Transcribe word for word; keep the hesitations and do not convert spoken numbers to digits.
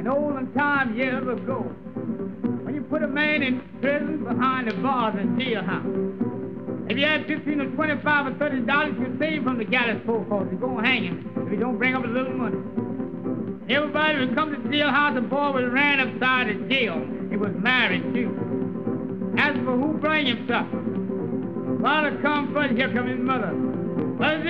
In olden times, years ago, when you put a man in prison behind the bars in jailhouse, if you had fifteen or twenty-five or thirty dollars, you saved from the gallows pole, cause you're gonna hang him if you don't bring up a little money. Everybody would come to the jailhouse, the boy was ran upside the jail. He was married too. Asked for who bring him supper. Father come first, here come his mother. What is